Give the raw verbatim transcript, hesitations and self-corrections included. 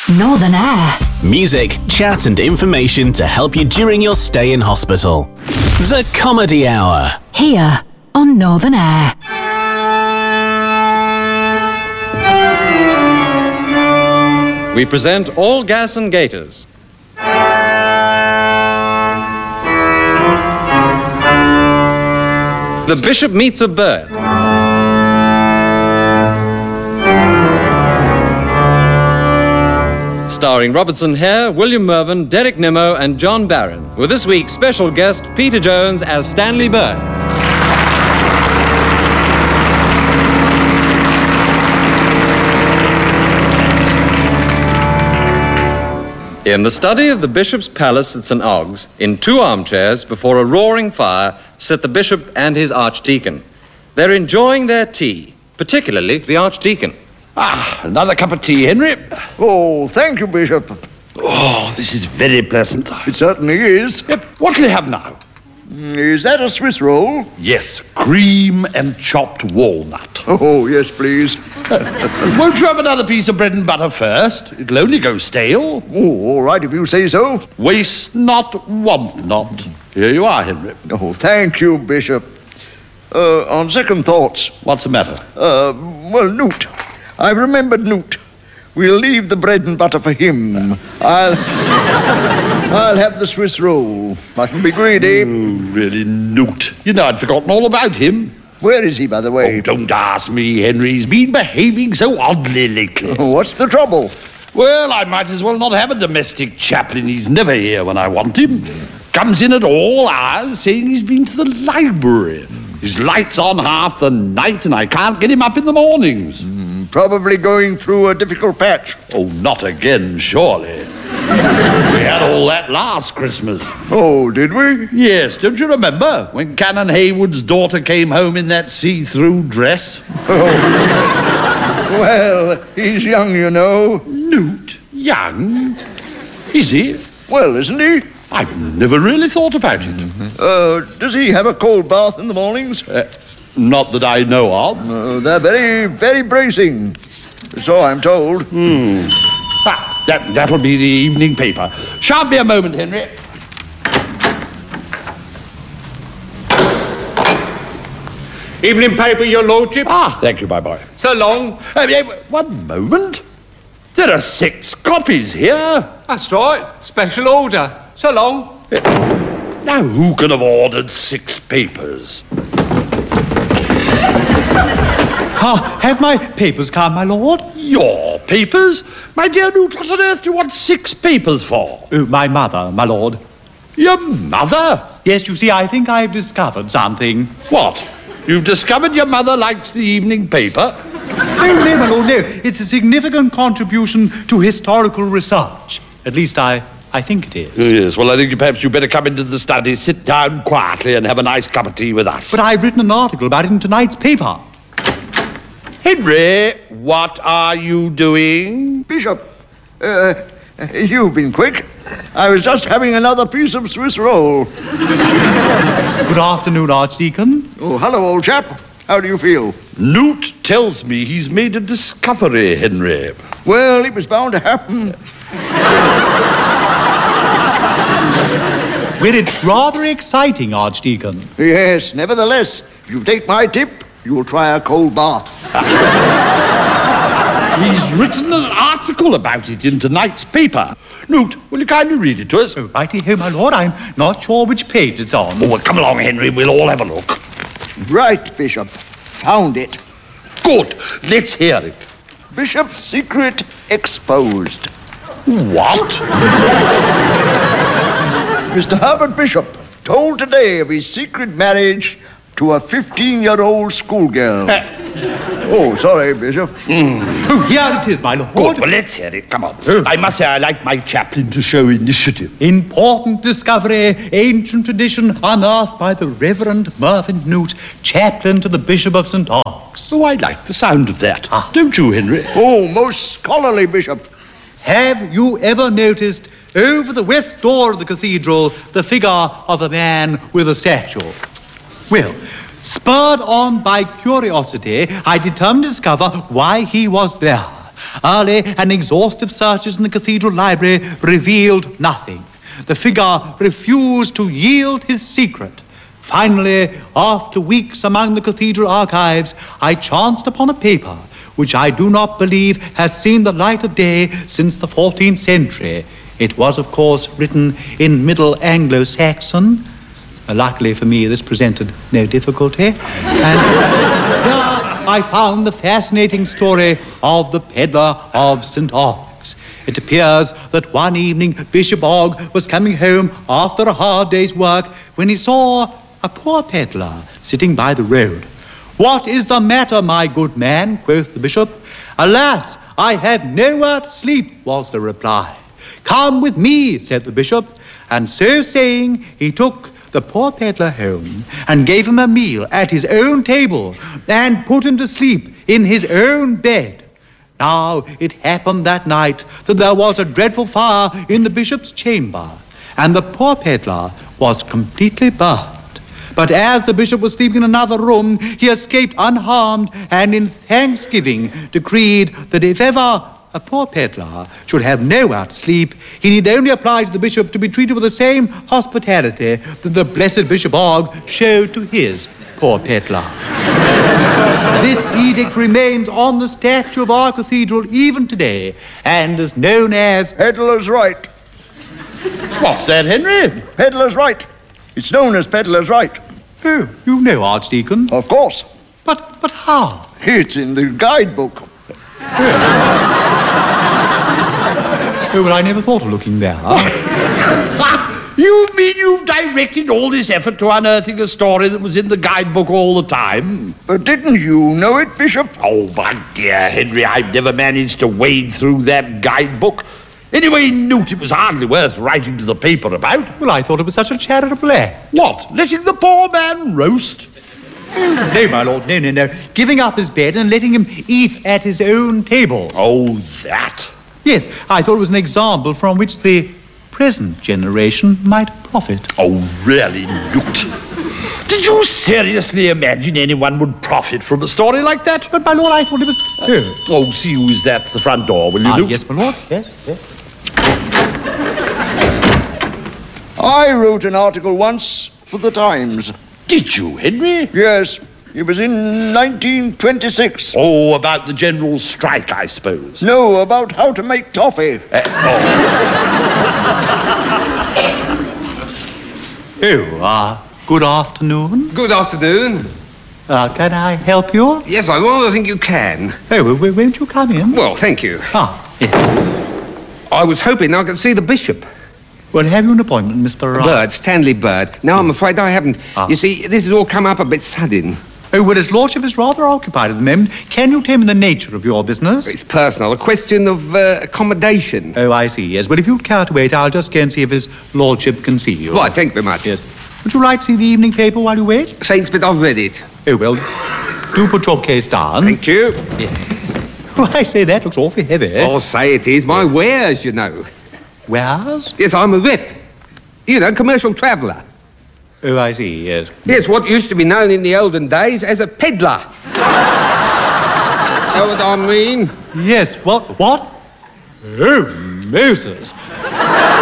Northern Air. Music, chat and information to help you during your stay in hospital. The Comedy Hour. Here on Northern Air. We present All Gas and Gaiters. The Bishop Meets a Bird. Starring Robertson Hare, William Mervyn, Derek Nimmo, and John Barron, with this week's special guest, Peter Jones, as Stanley Bird. In the study of the Bishop's Palace at St Ogg's, in two armchairs before a roaring fire, sit the Bishop and his Archdeacon. They're enjoying their tea, particularly the Archdeacon. Ah, another cup of tea, Henry. Oh, thank you, Bishop. Oh, this is very pleasant. It certainly is. Yep. What do you have now? Is that a Swiss roll? Yes, cream and chopped walnut. Oh, yes, please. Uh, won't you have another piece of bread and butter first? It'll only go stale. Oh, all right, if you say so. Waste not, want not. Here you are, Henry. Oh, thank you, Bishop. Uh, on second thoughts... What's the matter? Uh, well, Newt. I've remembered Newt. We'll leave the bread and butter for him. I'll... I'll have the Swiss roll. Mustn't be greedy. Oh, really, Newt. You know, I'd forgotten all about him. Where is he, by the way? Oh, don't ask me, Henry. He's been behaving so oddly lately. Oh, what's the trouble? Well, I might as well not have a domestic chaplain. He's never here when I want him. Comes in at all hours saying he's been to the library. His light's on half the night and I can't get him up in the mornings. Mm, probably going through a difficult patch. Oh, not again, surely. We had all that last Christmas. Oh, did we? Yes, don't you remember when Canon Haywood's daughter came home in that see-through dress? Oh. Well, he's young, you know. Newt? Young? Is he? Well, isn't he? I've never really thought about it. Mm-hmm. Uh, does he have a cold bath in the mornings? Uh, not that I know of. Uh, they're very, very bracing. So I'm told. Hmm. Ah, that, that'll be the evening paper. Shan't be a moment, Henry. Evening paper, your lordship. Ah, thank you, my boy. So long. Uh, uh, one moment. There are six copies here. That's right. Special order. So long. Uh, now, who can have ordered six papers? Ah, have my papers come, my lord? Your papers? My dear Newt, what on earth do you want six papers for? Oh, my mother, my lord. Your mother? Yes, you see, I think I've discovered something. What? You've discovered your mother likes the evening paper? No, no, my lord, no. It's a significant contribution to historical research. At least I, I think it is. Yes, well, I think perhaps you'd better come into the study, sit down quietly and have a nice cup of tea with us. But I've written an article about it in tonight's paper. Henry, what are you doing? Bishop, uh, you've been quick. I was just having another piece of Swiss roll. Good afternoon, Archdeacon. Oh, hello, old chap. How do you feel? Newt tells me he's made a discovery, Henry. Well, it was bound to happen. Well, it's rather exciting, Archdeacon. Yes, nevertheless, if you take my tip, you'll try a cold bath. He's written an article about it in tonight's paper. Newt, will you kindly read it to us? Oh, righty-ho, my lord. I'm not sure which page it's on. Oh, well, come along, Henry. We'll all have a look. Right, Bishop. Found it. Good. Let's hear it. Bishop's secret exposed. What? Mister Herbert Bishop told today of his secret marriage to a fifteen-year-old schoolgirl. Uh, oh, sorry, Bishop. Mm. Oh, here it is, my lord. Good. Well, let's hear it. Come on. Oh. I must say I like my chaplain to show initiative. Important discovery, ancient tradition unearthed by the Reverend Mervyn Newt, chaplain to the Bishop of St Ogg's. Oh, I like the sound of that. Ah. Don't you, Henry? Oh, most scholarly, Bishop. Have you ever noticed over the west door of the cathedral the figure of a man with a satchel? Well, spurred on by curiosity, I determined to discover why he was there. Early and exhaustive searches in the cathedral library revealed nothing. The figure refused to yield his secret. Finally, after weeks among the cathedral archives, I chanced upon a paper which I do not believe has seen the light of day since the fourteenth century. It was, of course, written in Middle Anglo-Saxon. Uh, luckily for me, this presented no difficulty. And here I found the fascinating story of the peddler of Saint Oggs. It appears that one evening Bishop Ogg was coming home after a hard day's work when he saw a poor peddler sitting by the road. "What is the matter, my good man?" quoth the bishop. "Alas, I have nowhere to sleep," was the reply. "Come with me," said the bishop, and so saying, he took the poor peddler home and gave him a meal at his own table and put him to sleep in his own bed. Now, it happened that night that there was a dreadful fire in the bishop's chamber, and the poor peddler was completely burnt. But as the bishop was sleeping in another room, he escaped unharmed, and in thanksgiving decreed that if ever a poor peddler should have nowhere to sleep, he need only apply to the bishop to be treated with the same hospitality that the blessed Bishop Ogg showed to his poor peddler. This edict remains on the statue of our cathedral even today, and is known as Peddler's Right. What's that, Henry? Peddler's Right. It's known as Peddler's Right. Oh, you know, Archdeacon. Of course. But, but how? It's in the guidebook. Oh, well, I never thought of looking there. You mean you've directed all this effort to unearthing a story that was in the guidebook all the time? But didn't you know it, Bishop? Oh, my dear Henry, I've never managed to wade through that guidebook. Anyway, Newt, it was hardly worth writing to the paper about. Well, I thought it was such a charitable act. What, letting the poor man roast? Oh, no, my lord, no, no, no. Giving up his bed and letting him eat at his own table. Oh, that? Yes, I thought it was an example from which the present generation might profit. Oh, really, Newt? Did you seriously imagine anyone would profit from a story like that? But, my lord, I thought it was... Oh, Oh, see who is that at the front door, will you, ah, Newt? yes, my lord, yes, yes. I wrote an article once for the Times. Did you, Henry? Yes, it was in nineteen twenty-six. Oh, about the general strike, I suppose. No, about how to make toffee. Uh, oh. Oh, uh, good afternoon. Good afternoon. Uh, can I help you? Yes, I rather think you can. Oh, well, well, won't you come in? Well, thank you. Ah, yes. I was hoping I could see the bishop. Well, have you an appointment, Mister Ra- Bird, Stanley Bird. No, I'm afraid I haven't. Ah. You see, this has all come up a bit sudden. Oh, well, his lordship is rather occupied at the moment. Can you tell me the nature of your business? It's personal, a question of uh, accommodation. Oh, I see, yes. Well, if you'd care to wait, I'll just go and see if his lordship can see you. Right, thank you very much. Yes. Would you like to see the evening paper while you wait? Thanks, but I've read it. Oh, well, do put your case down. Thank you. Yes. Oh, I say, that looks awfully heavy. I'll say it is. My wares, you know. Wares? Yes, I'm a rep. You know, commercial traveller. Oh, I see, yes. Yes, what used to be known in the olden days as a peddler. Know what I mean? Yes, what? What? Oh, Moses.